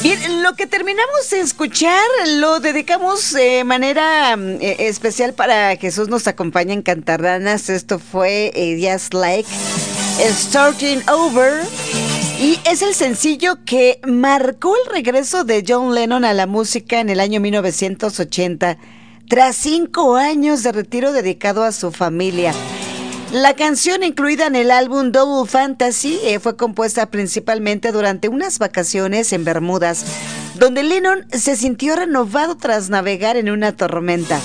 Bien, lo que terminamos de escuchar lo dedicamos de manera especial para Jesús nos acompaña en Cantarranas. Esto fue Just Like Starting Over. Y es el sencillo que marcó el regreso de John Lennon a la música en el año 1980, tras 5 años de retiro dedicado a su familia. La canción incluida en el álbum Double Fantasy fue compuesta principalmente durante unas vacaciones en Bermudas, donde Lennon se sintió renovado tras navegar en una tormenta.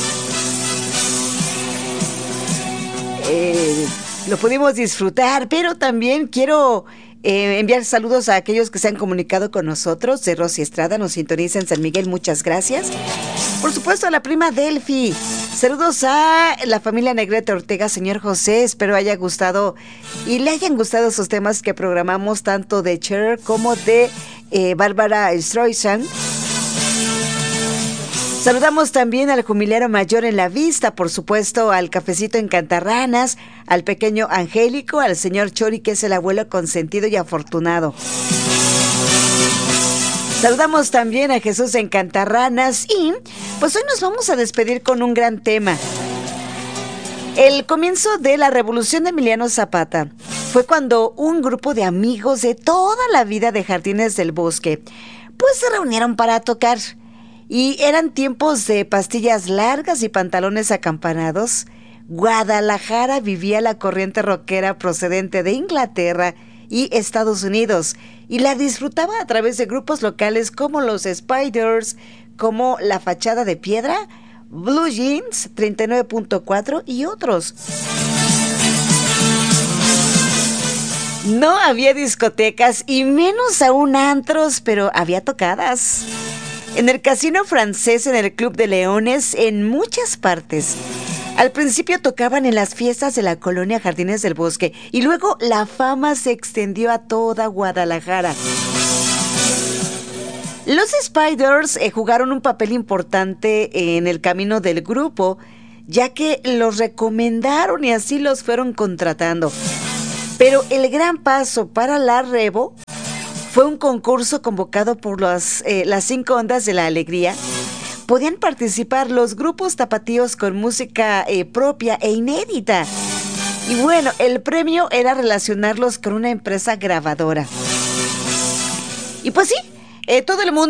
Lo pudimos disfrutar, pero también quiero enviar saludos a aquellos que se han comunicado con nosotros. De Rosy Estrada nos sintoniza en San Miguel, muchas gracias. Por supuesto a la prima Delphi. Saludos a la familia Negrete Ortega, señor José. Espero haya gustado y le hayan gustado esos temas que programamos tanto de Cher como de Bárbara Streisand. Saludamos también al jubilero mayor en la vista, por supuesto, al cafecito en Cantarranas, al pequeño Angélico, al señor Chori, que es el abuelo consentido y afortunado. Saludamos también a Jesús en Cantarranas y pues hoy nos vamos a despedir con un gran tema. El comienzo de la revolución de Emiliano Zapata fue cuando un grupo de amigos de toda la vida de Jardines del Bosque pues se reunieron para tocar. Y eran tiempos de pastillas largas y pantalones acampanados. Guadalajara vivía la corriente rockera procedente de Inglaterra y Estados Unidos, y la disfrutaba a través de grupos locales como los Spiders, como La Fachada de Piedra, Blue Jeans, 39.4 y otros. No había discotecas y menos aún antros, pero había tocadas. En el Casino Francés, en el Club de Leones, en muchas partes. Al principio tocaban en las fiestas de la colonia Jardines del Bosque y luego la fama se extendió a toda Guadalajara. Los Spiders jugaron un papel importante en el camino del grupo, ya que los recomendaron y así los fueron contratando. Pero el gran paso para la Revo fue un concurso convocado por las 5 ondas de la alegría. Podían participar los grupos tapatíos con música propia e inédita. Y bueno, el premio era relacionarlos con una empresa grabadora. Y pues sí, todo el mundo